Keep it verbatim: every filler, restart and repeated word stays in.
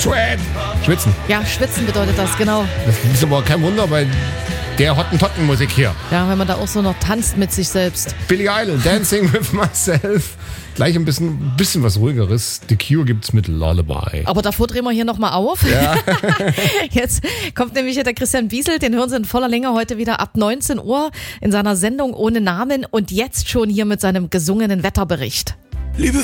Sweat. Schwitzen. Ja, schwitzen bedeutet das, genau. Das ist aber kein Wunder bei der Hottentotten-Musik hier. Ja, wenn man da auch so noch tanzt mit sich selbst. Billie Eilish, Dancing with Myself. Gleich ein bisschen, bisschen was ruhigeres. The Cure gibt's mit Lullaby. Aber davor drehen wir hier nochmal auf. Ja. Jetzt kommt nämlich hier der Christian Wiesel, den hören Sie in voller Länge heute wieder ab neunzehn Uhr in seiner Sendung Ohne Namen und jetzt schon hier mit seinem gesungenen Wetterbericht. Liebe